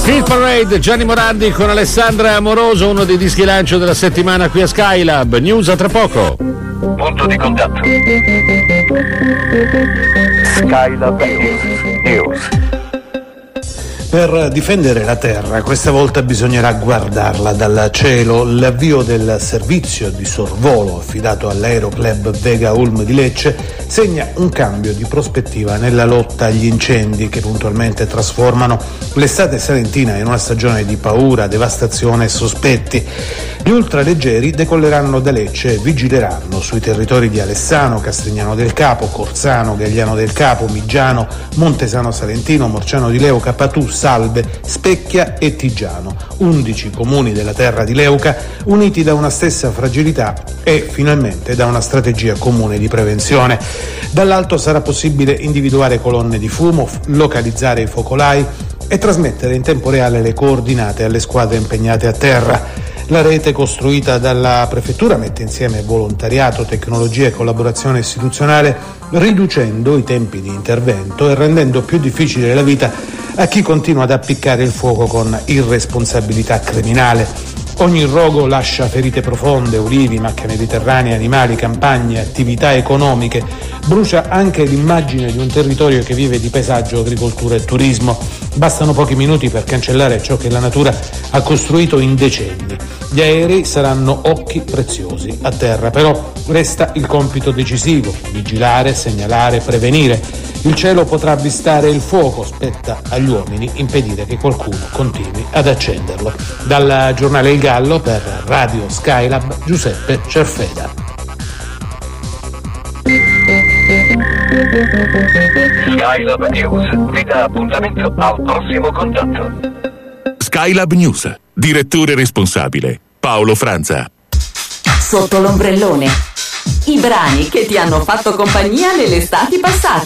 Hit Parade, Gianni Morandi con Alessandra Amoroso, uno dei dischi lancio della settimana qui a Skylab. News a tra poco. Punto di contatto. Skylab News. Per difendere la terra, questa volta bisognerà guardarla dal cielo. L'avvio del servizio di sorvolo affidato all'Aeroclub Vega Ulm di Lecce segna un cambio di prospettiva nella lotta agli incendi che puntualmente trasformano l'estate salentina in una stagione di paura, devastazione e sospetti. Gli ultraleggeri decolleranno da Lecce e vigileranno sui territori di Alessano, Castignano del Capo, Corsano, Gagliano del Capo, Migiano, Montesano Salentino, Morciano di Leuca, Patù, Salve, Specchia e Tigiano. 11 comuni della terra di Leuca uniti da una stessa fragilità e finalmente da una strategia comune di prevenzione. Dall'alto sarà possibile individuare colonne di fumo, localizzare i focolai e trasmettere in tempo reale le coordinate alle squadre impegnate a terra. La rete costruita dalla Prefettura mette insieme volontariato, tecnologia e collaborazione istituzionale, riducendo i tempi di intervento e rendendo più difficile la vita a chi continua ad appiccare il fuoco con irresponsabilità criminale. Ogni rogo lascia ferite profonde, ulivi, macchie mediterranee, animali, campagne, attività economiche. Brucia anche l'immagine di un territorio che vive di paesaggio, agricoltura e turismo. Bastano pochi minuti per cancellare ciò che la natura ha costruito in decenni. Gli aerei saranno occhi preziosi a terra, però resta il compito decisivo: vigilare, segnalare, prevenire. Il cielo potrà avvistare il fuoco, spetta agli uomini impedire che qualcuno continui ad accenderlo. Dal giornale Il Gallo per Radio Skylab, Giuseppe Cerfeda. Skylab News vi dà appuntamento al prossimo contatto. Skylab News, direttore responsabile Paolo Franza. Sotto l'ombrellone, i brani che ti hanno fatto compagnia nelle estati passate.